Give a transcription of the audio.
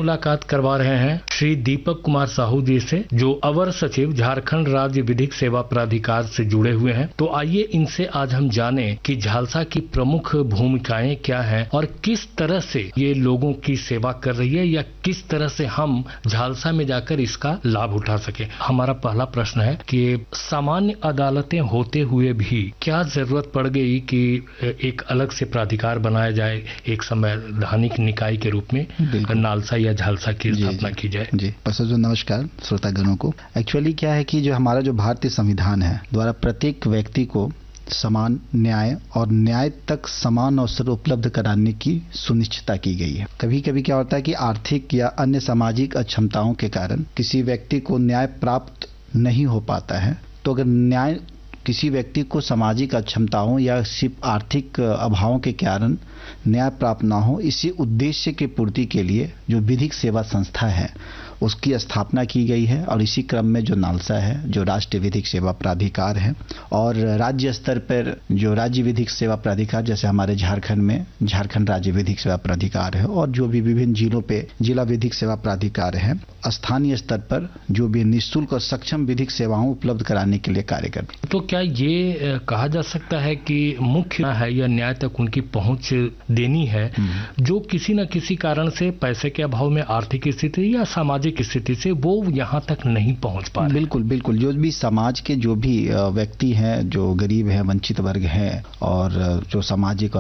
मुलाकात करवा रहे हैं श्री दीपक कुमार साहू जी से, जो अवर सचिव झारखंड राज्य विधिक सेवा प्राधिकार से जुड़े हुए हैं। तो आइए इनसे आज हम जाने कि झालसा की प्रमुख भूमिकाएं क्या हैं और किस तरह से ये लोगों की सेवा कर रही है, या किस तरह से हम झालसा में जाकर इसका लाभ उठा सके। हमारा पहला प्रश्न है कि सामान्य अदालतें होते हुए भी क्या जरूरत पड़ गई कि एक अलग से प्राधिकार बनाया जाए, एक संवैधानिक निकाय के रूप में नालसा या झालसा की स्थापना की जाए। जी जो नमस्कार श्रोतागणों को। एक्चुअली क्या है कि जो हमारा जो भारतीय संविधान है द्वारा प्रत्येक व्यक्ति को समान न्याय और न्याय तक समान अवसर उपलब्ध कराने की सुनिश्चितता की गई है। कभी कभी क्या होता है कि आर्थिक या अन्य सामाजिक अक्षमताओं के कारण किसी व्यक्ति को न्याय प्राप्त नहीं हो पाता है। तो अगर न्याय किसी व्यक्ति को सामाजिक अक्षमताओं या सिर्फ आर्थिक अभावों के कारण न्याय प्राप्त ना हो, इसी उद्देश्य की पूर्ति के लिए जो विधिक सेवा संस्था है उसकी स्थापना की गई है। और इसी क्रम में जो नालसा है, जो राष्ट्रीय विधिक सेवा प्राधिकार है, और राज्य स्तर पर जो राज्य विधिक सेवा प्राधिकार, जैसे हमारे झारखंड में झारखंड राज्य विधिक सेवा प्राधिकार है, और जो भी विभिन्न जिलों पे जिला विधिक सेवा प्राधिकार है, स्थानीय स्तर पर जो भी निःशुल्क और सक्षम विधिक सेवाओं उपलब्ध कराने के लिए कार्य करते हैं। तो क्या ये कहा जा सकता है कि मुख्य है या न्याय तक उनकी पहुंच देनी है जो किसी न किसी कारण से पैसे के अभाव में, आर्थिक स्थिति या सामाजिक स्थिति से वो यहाँ तक नहीं पहुंच पा रहे? बिल्कुल बिल्कुल। जो भी समाज के जो भी व्यक्ति हैं, जो गरीब हैं, वंचित वर्ग हैं, और जो सामाजिक